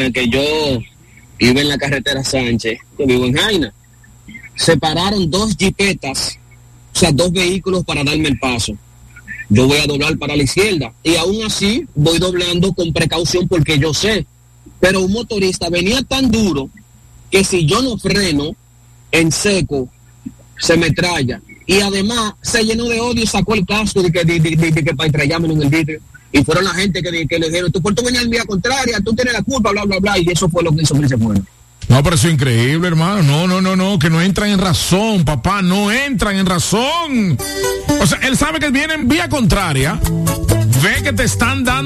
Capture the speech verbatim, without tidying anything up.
semana que yo iba en la carretera Sánchez, que vivo en Jaina. Se pararon dos jipetas, o sea, dos vehículos para darme el paso. Yo voy a doblar para la izquierda y aún así voy doblando con precaución porque yo sé. Pero un motorista venía tan duro que si yo no freno en seco, se me tralla. Y además se llenó de odio y sacó el casco de que, de, de, de, de que para estrellármelo en el vidrio. Y fueron la gente que, de, que le dijeron, tú por tu venir en vía contraria, tú tienes la culpa, bla, bla, bla. Y eso fue lo que hizo que se fueron. No, pero eso es increíble, hermano. No, no, no, no, que no entran en razón, papá, no entran en razón. O sea, él sabe que viene en vía contraria, ve que te están dando